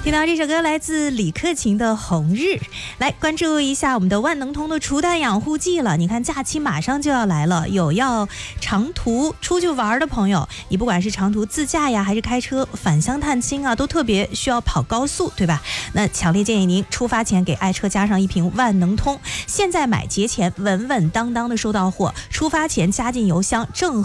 听到这首歌来自李克勤的《红日》，来关注一下我们的万能通的除氮养护剂了。你看假期马上就要来了，有要长途出去玩的朋友，你不管是长途自驾呀，还是开车返乡探亲啊，都特别需要跑高速，对吧？那强烈建议您出发前给爱车加上一瓶万能通，现在买节前稳稳当当的收到货，出发前加进邮箱正